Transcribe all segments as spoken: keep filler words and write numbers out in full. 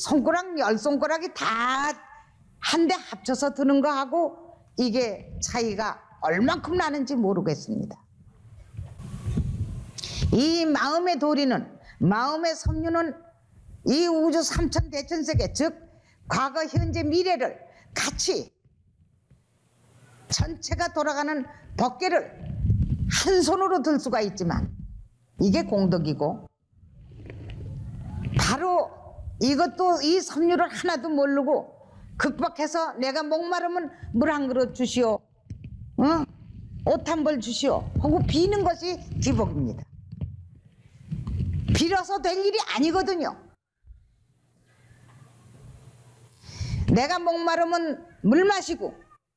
손가락 열 손가락이 다 한 대 합쳐서 드는 거하고 이게 차이가 얼만큼 나는지 모르겠습니다. 이 마음의 도리는, 마음의 섬유는 이 우주 삼천 대천세계, 즉 과거 현재 미래를 같이 전체가 돌아가는 법계를 한 손으로 들 수가 있지만 이게 공덕이고, 바로 이것도 이 섬유를 하나도 모르고 극박해서 내가 목마르면 물 한 그릇 주시오, 어? 옷 한 벌 주시오 하고 비는 것이 기복입니다. 빌어서 될 일이 아니거든요. 내가 목마르면 물 마시고,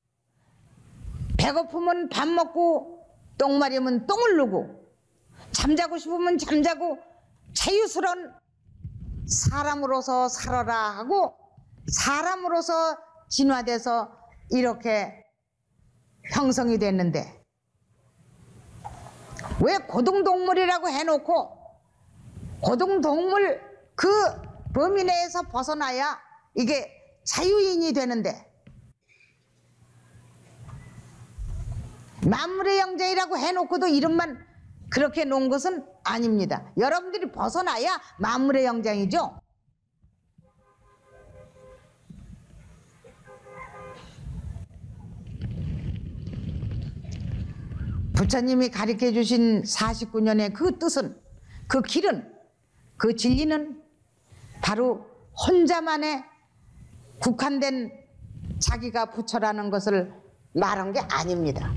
배고프면 밥 먹고, 똥 마려면 똥을 누고, 잠자고 싶으면 잠자고, 자유스러운 사람으로서 살아라 하고 사람으로서 진화돼서 이렇게 형성이 됐는데, 왜 고등동물이라고 해놓고 고등동물 그 범위 내에서 벗어나야 이게 자유인이 되는데, 만물의 영장이라고 해놓고도 이름만 그렇게 놓은 것은 아닙니다. 여러분들이 벗어나야 만물의 영장이죠. 부처님이 가르쳐 주신 사십구 년의 그 뜻은, 그 길은, 그 진리는 바로 혼자만의 국한된 자기가 부처라는 것을 말한 게 아닙니다.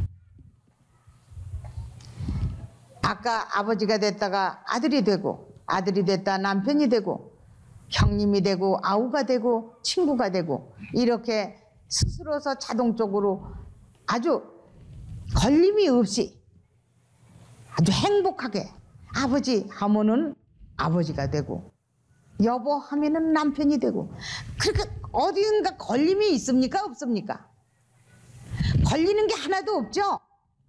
아까 아버지가 됐다가 아들이 되고, 아들이 됐다 남편이 되고, 형님이 되고, 아우가 되고, 친구가 되고, 이렇게 스스로서 자동적으로 아주 걸림이 없이 아주 행복하게 아버지 하면은 아버지가 되고, 여보 하면은 남편이 되고, 그렇게 어디인가 걸림이 있습니까? 없습니까? 걸리는 게 하나도 없죠?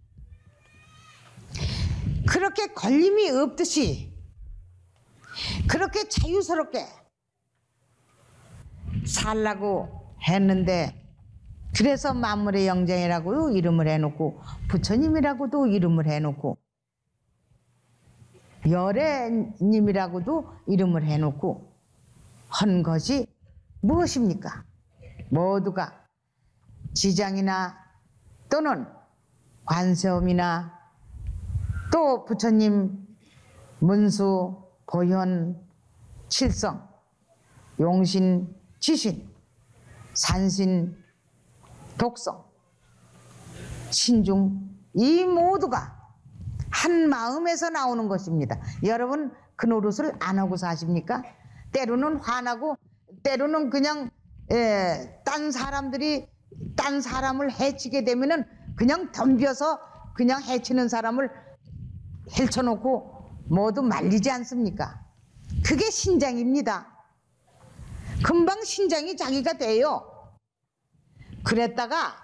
그렇게 걸림이 없듯이 그렇게 자유스럽게 살라고 했는데, 그래서 만물의 영장이라고 이름을 해놓고 부처님이라고도 이름을 해놓고 열애님이라고도 이름을 해놓고 한 것이 무엇입니까? 모두가 지장이나 또는 관세음이나 또 부처님 문수, 보현, 칠성, 용신, 지신, 산신, 독성, 신중, 이 모두가 한 마음에서 나오는 것입니다. 여러분 그 노릇을 안 하고 사십니까? 때로는 화나고, 때로는 그냥 에, 딴 사람들이 딴 사람을 해치게 되면은 그냥 덤벼서 그냥 해치는 사람을 헬쳐놓고 모두 말리지 않습니까? 그게 신장입니다. 금방 신장이 자기가 돼요. 그랬다가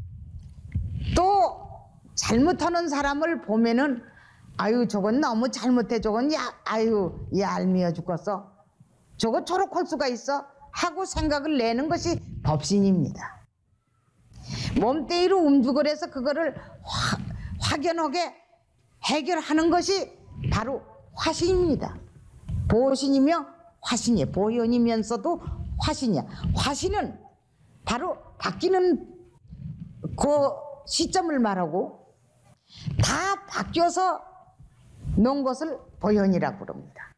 또 잘못하는 사람을 보면은 아유 저건 너무 잘못해, 저건 야 아유 얄미워 죽겠어, 저거 저렇게 할 수가 있어 하고 생각을 내는 것이 법신입니다. 몸뚱이로 움직을 해서 그거를 화, 확연하게 해결하는 것이 바로 화신입니다. 보신이며 화신이에요. 보현이면서도 화신이야. 화신은 바로 바뀌는 그 시점을 말하고, 다 바뀌어서 놓은 것을 보현이라고 부릅니다.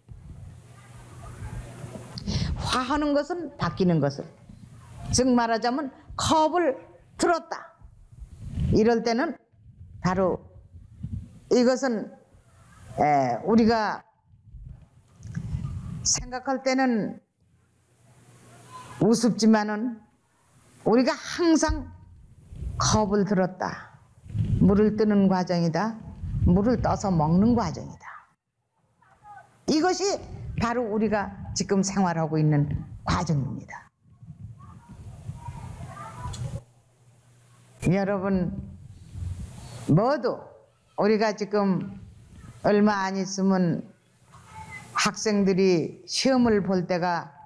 화하는 것은 바뀌는 것을, 즉 말하자면 컵을 들었다 이럴 때는 바로 이것은 에, 우리가 생각할 때는 우습지만은 우리가 항상 컵을 들었다, 물을 뜨는 과정이다, 물을 떠서 먹는 과정이다. 이것이 바로 우리가 지금 생활하고 있는 과정입니다. 여러분 모두 우리가 지금 얼마 안 있으면 학생들이 시험을 볼 때가